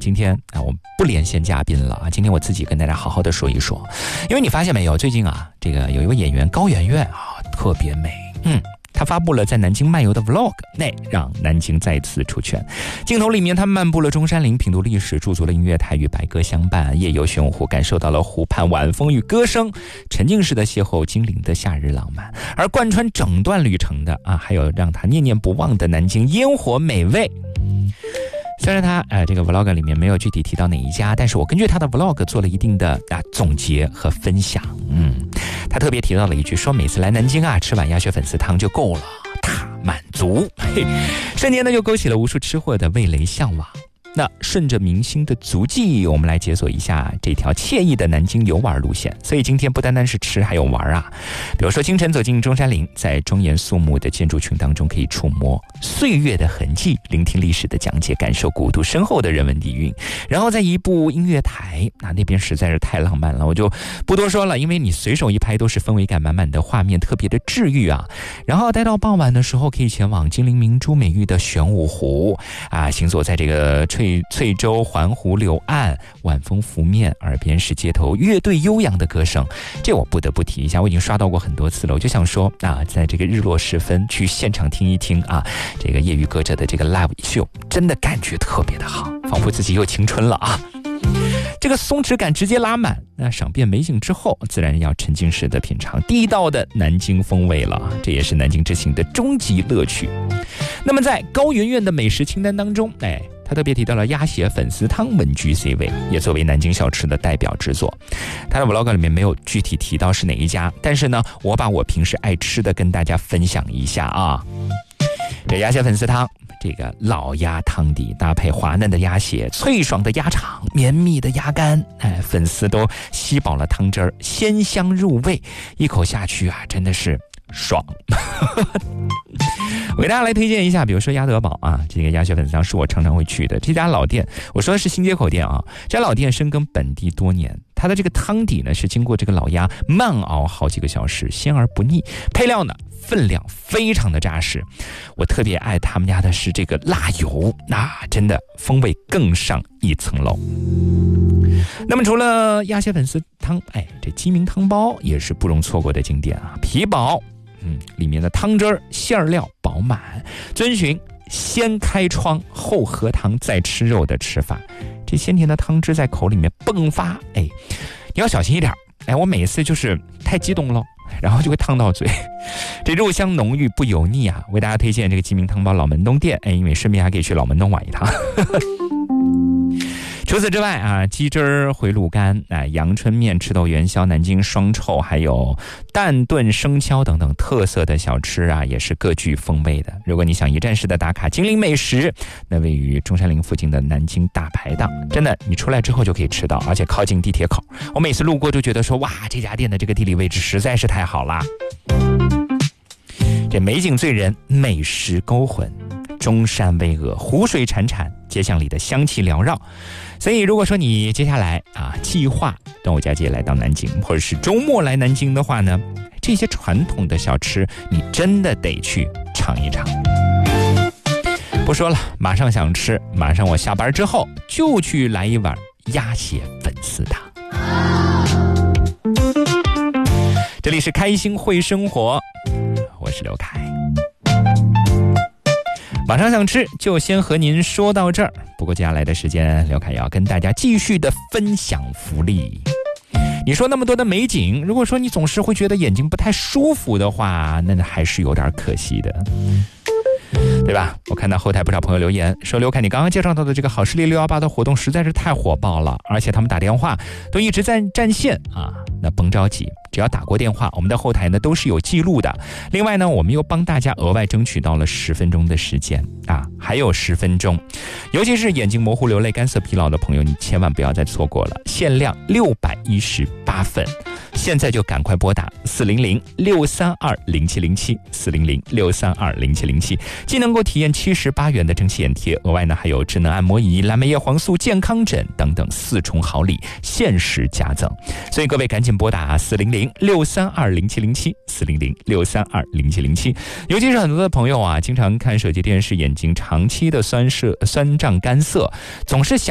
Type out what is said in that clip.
今天我不连线嘉宾了，今天我自己跟大家好好的说一说。因为你发现没有，最近这个有一位演员高圆圆特别美，他发布了在南京漫游的 vlog， 让南京再次出圈。镜头里面他漫步了中山陵，品读历史，驻足了音乐台与白鸽相伴，夜游玄武湖，感受到了湖畔晚风与歌声，沉浸式的邂逅精灵的夏日浪漫。而贯穿整段旅程的还有让他念念不忘的南京烟火美味。虽然他这个 vlog 里面没有具体提到哪一家，但是我根据他的 vlog 做了一定的总结和分享。他特别提到了一句，说每次来南京吃碗鸭血粉丝汤就够了，大满足。瞬间呢就勾起了无数吃货的味蕾向往。那顺着明星的足迹，我们来解锁一下这条惬意的南京游玩路线。所以今天不单单是吃，还有玩比如说清晨走进中山陵，在庄严肃穆的建筑群当中，可以触摸岁月的痕迹，聆听历史的讲解，感受古都深厚的人文底蕴。然后再一步音乐台，那边实在是太浪漫了，我就不多说了，因为你随手一拍都是氛围感满满的画面，特别的治愈然后待到傍晚的时候，可以前往金陵明珠美誉的玄武湖行走在这个翠洲环湖柳岸，晚风拂面，耳边是街头乐队悠扬的歌声。这我不得不提一下，我已经刷到过很多次了。我就想说在这个日落时分去现场听一听这个业余歌者的这个 live 秀，真的感觉特别的好，仿佛自己又青春了这个松弛感直接拉满。那赏遍美景之后，自然要沉浸式的品尝地道的南京风味了，这也是南京之行的终极乐趣。那么在高圆圆的美食清单当中，他特别提到了鸭血粉丝汤稳居 C 位，也作为南京小吃的代表之作。他的 vlog 里面没有具体提到是哪一家，但是呢，我把我平时爱吃的跟大家分享一下这鸭血粉丝汤，这个老鸭汤底搭配滑嫩的鸭血、脆爽的鸭肠、绵密的鸭肝，粉丝都吸饱了汤汁儿，鲜香入味，一口下去真的是爽。我给大家来推荐一下，比如说鸭德堡这个鸭血粉丝汤是我常常会去的这家老店。我说的是新街口店这家老店深耕本地多年，它的这个汤底呢是经过这个老鸭慢熬好几个小时，鲜而不腻，配料呢分量非常的扎实。我特别爱他们家的是这个辣油，真的风味更上一层楼。那么除了鸭血粉丝汤，这鸡鸣汤包也是不容错过的经典皮薄，里面的汤汁儿馅料饱满，遵循先开窗后喝汤再吃肉的吃法，这鲜甜的汤汁在口里面迸发，你要小心一点，我每次就是太激动了，然后就会烫到嘴。这肉香浓郁不油腻为大家推荐这个鸡鸣汤包老门东店，因为顺便还可以去老门东玩一趟。除此之外鸡汁儿回卤干阳春面、赤豆元宵、南京双臭，还有蛋炖生敲等等特色的小吃也是各具风味的。如果你想一站式的打卡金陵美食，那位于中山陵附近的南京大排档，真的你出来之后就可以吃到，而且靠近地铁口。我每次路过就觉得说，哇，这家店的这个地理位置实在是太好了。这美景醉人，美食勾魂，中山巍峨，湖水潺潺，街巷里的香气缭绕。所以如果说你接下来计划端午佳节来到南京，或者是周末来南京的话呢，这些传统的小吃你真的得去尝一尝。不说了，马上想吃，马上我下班之后就去来一碗鸭血粉丝汤。这里是开心会生活，我是刘凯。马上想吃就先和您说到这儿，不过接下来的时间刘凯要跟大家继续的分享福利。你说那么多的美景，如果说你总是会觉得眼睛不太舒服的话，那还是有点可惜的，对吧？我看到后台不少朋友留言说，刘凯你刚刚介绍到的这个好视力618的活动实在是太火爆了，而且他们打电话都一直在占线那甭着急，只要打过电话，我们的后台呢都是有记录的。另外呢，我们又帮大家额外争取到了10分钟的时间还有10分钟，尤其是眼睛模糊、流泪、干涩、疲劳的朋友，你千万不要再错过了，限量618份，现在就赶快拨打400-632-0707，400-632-0707，既能够体验78元的蒸汽眼贴，额外呢还有智能按摩仪、蓝莓叶黄素、健康枕等等4重好礼限时加赠，所以各位赶紧拨打400-632-0707，400-632-0707。尤其是很多的朋友经常看手机电视，眼睛长期的酸胀干涩，总是想